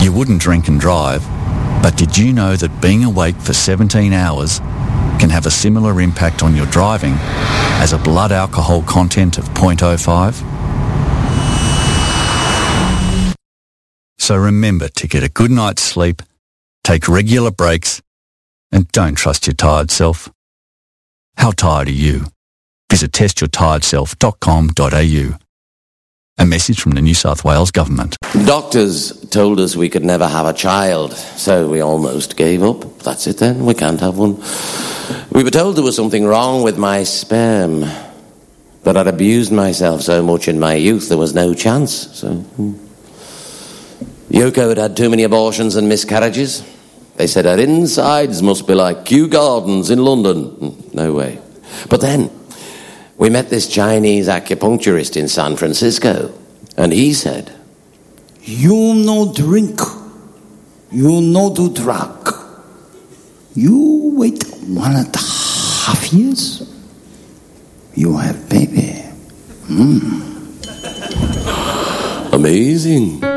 You wouldn't drink and drive, but did you know that being awake for 17 hours can have a similar impact on your driving as a blood alcohol content of 0.05? So remember to get a good night's sleep, take regular breaks, and don't trust your tired self. How tired are you? Visit testyourtiredself.com.au. A message from the New South Wales Government. Doctors told us we could never have a child, so we almost gave up. That's it then, we can't have one. We were told there was something wrong with my sperm, but I'd abused myself so much in my youth there was no chance, so... Yoko had had too many abortions and miscarriages. They said her insides must be like Kew Gardens in London. No way. But then, we met this Chinese acupuncturist in San Francisco, and he said, "You no drink, you no do drug. You wait 1.5 years, you have baby." Amazing.